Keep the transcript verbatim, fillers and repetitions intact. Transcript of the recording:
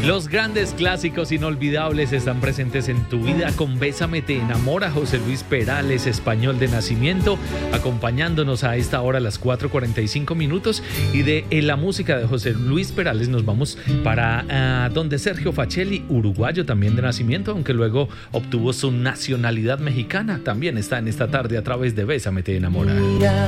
Los grandes clásicos inolvidables están presentes en tu vida con Bésame te enamora. José Luis Perales, español de nacimiento, acompañándonos a esta hora a las cuatro cuarenta y cinco minutos. Y de en la música de José Luis Perales nos vamos para uh, donde Sergio Facelli, uruguayo también de nacimiento, aunque luego obtuvo su nacionalidad mexicana. También está en esta tarde a través de Bésame te enamora.